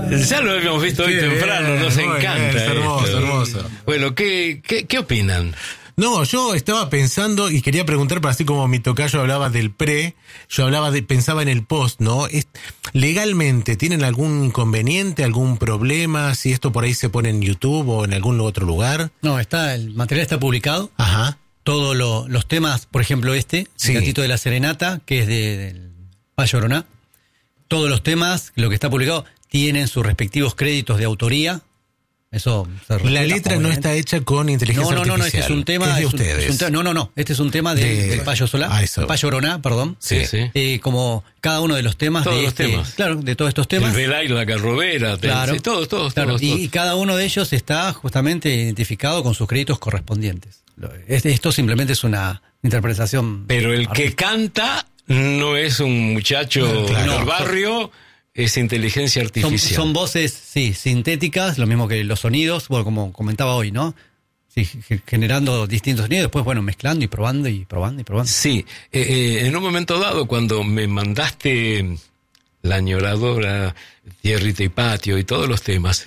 Ya lo habíamos visto hoy temprano, nos encanta. Es hermoso, hermoso. Bueno, ¿qué opinan? No, yo estaba pensando y quería preguntar, pero así como mi tocayo hablaba del yo pensaba en el post, ¿no? ¿Legalmente tienen algún inconveniente, algún problema, si esto por ahí se pone en YouTube o en algún otro lugar? No, el material está publicado. Ajá. Todos los temas, por ejemplo el Gatito de la Serenata, que es del Payo Oroná. Todos los temas, lo que está publicado, tienen sus respectivos créditos de autoría. Eso se respeta, la letra obviamente. No está hecha con inteligencia artificial. No, este es un tema... Es de ustedes. Este es un tema del Payo Payo Oroná, perdón. Sí. Como cada uno de los temas. Todos los temas. Claro, de todos estos temas. El Velay, la Carrobera, claro, todos. Y cada uno de ellos está justamente identificado con sus créditos correspondientes. Esto simplemente es una interpretación... Pero el que canta no es un muchacho del barrio... Es inteligencia artificial. Son voces, sintéticas, lo mismo que los sonidos, bueno, como comentaba hoy, ¿no? Sí, generando distintos sonidos, después, bueno, mezclando y probando. Sí, en un momento dado, cuando me mandaste La Añoradora, Tierrita y Patio y todos los temas,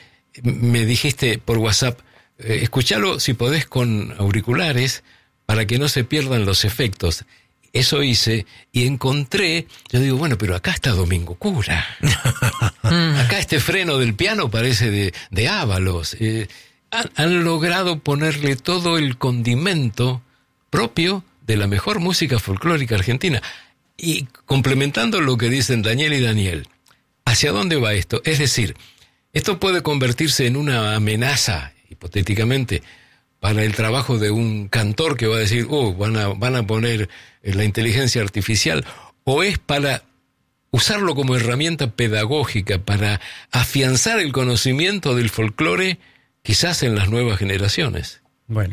me dijiste por WhatsApp, escuchalo si podés con auriculares para que no se pierdan los efectos. Eso hice y encontré, yo digo, bueno, pero acá está Domingo Cura. Acá este freno del piano parece de Ábalos. Han logrado ponerle todo el condimento propio de la mejor música folclórica argentina. Y complementando lo que dicen Daniel y Daniel, ¿hacia dónde va esto? Es decir, esto puede convertirse en una amenaza, hipotéticamente, para el trabajo de un cantor que va a decir, van a poner la inteligencia artificial, o es para usarlo como herramienta pedagógica, para afianzar el conocimiento del folclore, quizás en las nuevas generaciones. Bueno,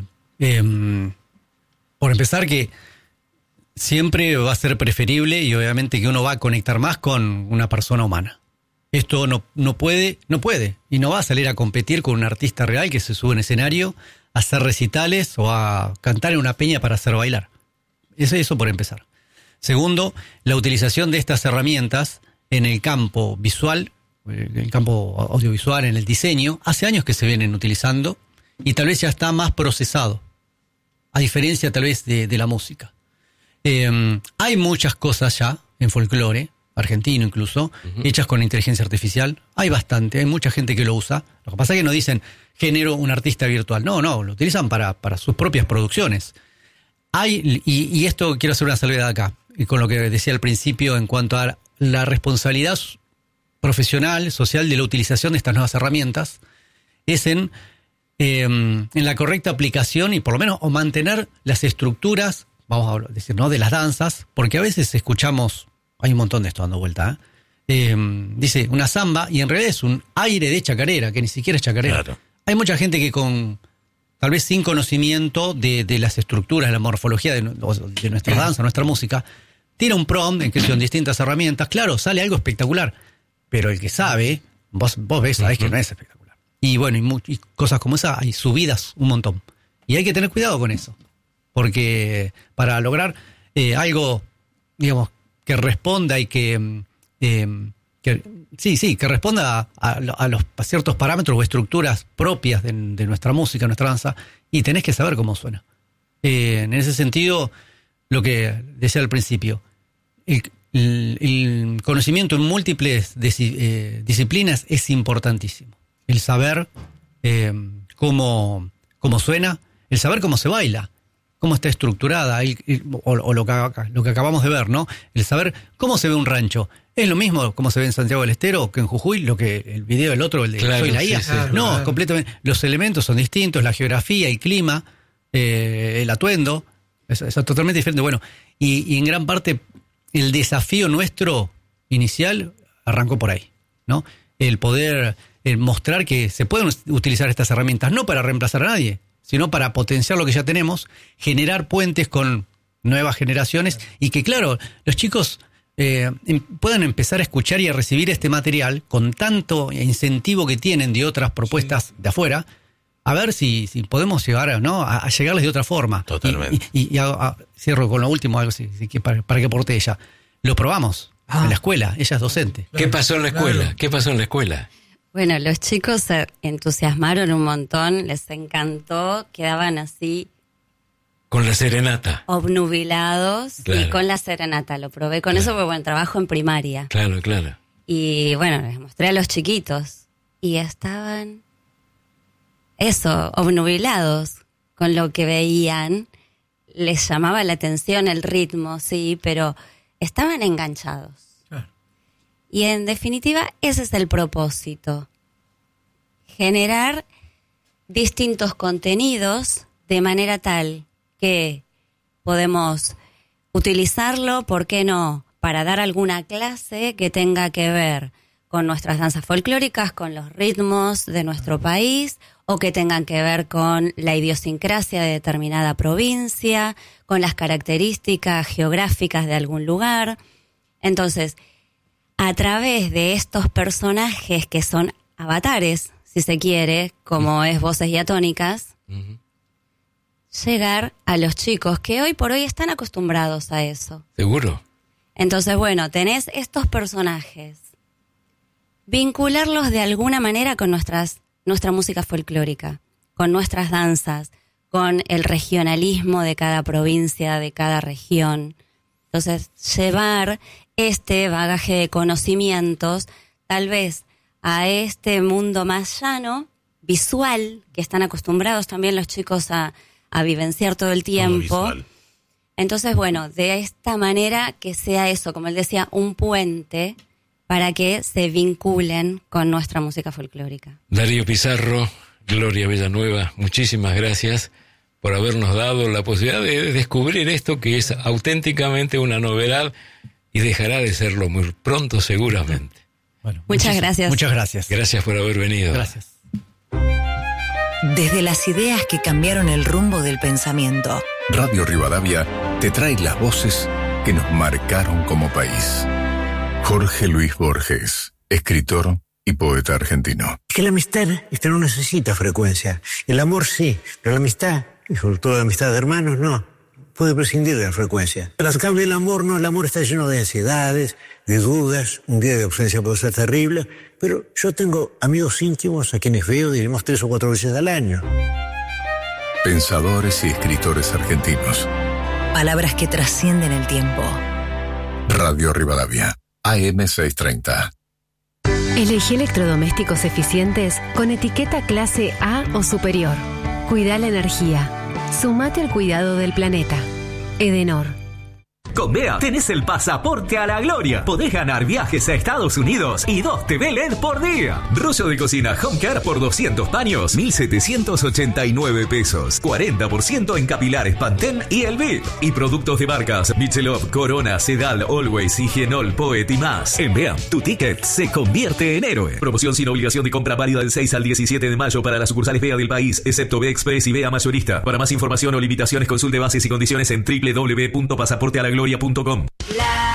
por empezar que siempre va a ser preferible y obviamente que uno va a conectar más con una persona humana. Esto no puede y no va a salir a competir con un artista real que se sube en escenario a hacer recitales o a cantar en una peña para hacer bailar. Eso por empezar. Segundo, la utilización de estas herramientas en el campo visual, en el campo audiovisual, en el diseño, hace años que se vienen utilizando y tal vez ya está más procesado, a diferencia tal vez de la música. Hay muchas cosas ya en folclore, argentino incluso, hechas con inteligencia artificial. Hay mucha gente que lo usa. Lo que pasa es que no dicen, genero un artista virtual. No, lo utilizan para sus propias producciones. Y esto quiero hacer una salvedad acá, y con lo que decía al principio en cuanto a la responsabilidad profesional, social de la utilización de estas nuevas herramientas, es en la correcta aplicación y por lo menos o mantener las estructuras, vamos a decir, ¿no?, de las danzas, porque a veces escuchamos, hay un montón de esto dando vuelta, dice una samba y en realidad es un aire de chacarera, que ni siquiera es chacarera. Claro. Hay mucha gente que tal vez sin conocimiento de las estructuras, de la morfología de nuestra danza, nuestra música, tira un prompt en que son distintas herramientas, claro, sale algo espectacular, pero el que sabe, vos ves, sabés que no es espectacular. Y bueno, y cosas como esa hay subidas un montón. Y hay que tener cuidado con eso, porque para lograr algo, digamos, que responda y que responda a ciertos parámetros o estructuras propias de nuestra música, nuestra danza, y tenés que saber cómo suena. En ese sentido, lo que decía al principio, el conocimiento en múltiples disciplinas es importantísimo. El saber cómo suena, el saber cómo se baila, cómo está estructurada, o lo que acabamos de ver, ¿no? El saber cómo se ve un rancho. ¿Es lo mismo como se ve en Santiago del Estero que en Jujuy? El video del otro, el de Soy la IA. No, completamente. Los elementos son distintos, la geografía, el clima, el atuendo, eso es totalmente diferente. Bueno, y en gran parte el desafío nuestro inicial arrancó por ahí, ¿no? El poder mostrar que se pueden utilizar estas herramientas no para reemplazar a nadie, sino para potenciar lo que ya tenemos, generar puentes con nuevas generaciones y que, claro, los chicos puedan empezar a escuchar y a recibir este material con tanto incentivo que tienen de otras propuestas de afuera, a ver si podemos llegar, ¿no?, a llegarles de otra forma. Totalmente. Y cierro con lo último, algo así, para que aporte ella. Lo probamos. en la escuela, ella es docente. ¿Qué pasó en la escuela? Claro. ¿Qué pasó en la escuela? Bueno, los chicos se entusiasmaron un montón, les encantó, quedaban así Con la serenata. obnubilados Claro. y con la serenata. Lo probé con eso porque, bueno, trabajo en primaria. Claro, claro. Y bueno, les mostré a los chiquitos y estaban, obnubilados con lo que veían. Les llamaba la atención el ritmo, sí, pero estaban enganchados. Claro. Y en definitiva, ese es el propósito. Generar distintos contenidos de manera tal que podemos utilizarlo, ¿por qué no?, para dar alguna clase que tenga que ver con nuestras danzas folclóricas, con los ritmos de nuestro país, o que tengan que ver con la idiosincrasia de determinada provincia, con las características geográficas de algún lugar. Entonces, a través de estos personajes que son avatares, si se quiere, como es Voces Diatónicas, llegar a los chicos que hoy por hoy están acostumbrados a eso. ¿Seguro? Entonces, bueno, tenés estos personajes, vincularlos de alguna manera con nuestra música folclórica, con nuestras danzas, con el regionalismo de cada provincia, de cada región. Entonces, llevar este bagaje de conocimientos, tal vez a este mundo más llano, visual, que están acostumbrados también los chicos a vivenciar todo el tiempo. Entonces, bueno, de esta manera que sea eso, como él decía, un puente para que se vinculen con nuestra música folclórica. Darío Pizarro, Gloria Villanueva, muchísimas gracias por habernos dado la posibilidad de descubrir esto que es auténticamente una novedad y dejará de serlo muy pronto seguramente. Bueno, Muchas gracias. Muchas gracias. Gracias por haber venido. Gracias. Desde las ideas que cambiaron el rumbo del pensamiento. Radio Rivadavia te trae las voces que nos marcaron como país. Jorge Luis Borges, escritor y poeta argentino. Que la amistad no necesita frecuencia. El amor sí, pero la amistad, y sobre todo la amistad de hermanos, no. Puede prescindir de la frecuencia. Pero al cambio el amor no, el amor está lleno de ansiedades, de dudas, un día de ausencia puede ser terrible, pero yo tengo amigos íntimos a quienes veo, diremos 3 o 4 veces al año. Pensadores y escritores argentinos. Palabras que trascienden el tiempo. Radio Rivadavia, AM 630. Elegí electrodomésticos eficientes con etiqueta clase A o superior. Cuida la energía. Sumate al cuidado del planeta. Edenor. Con BEA tenés el pasaporte a la gloria. Podés ganar viajes a Estados Unidos y 2 TV LED por día. Rollo de cocina Home Care por 200 paños, 1.789 pesos. 40% en capilares Pantene y Elviv. Y productos de marcas Michelob, Corona, Sedal, Always, Higienol, Poet y más. En BEA, tu ticket se convierte en héroe. Promoción sin obligación de compra válida del 6 al 17 de mayo para las sucursales BEA del país, excepto BEA Express y BEA Mayorista. Para más información o limitaciones, consulte bases y condiciones en www.pasaportealagloria.com.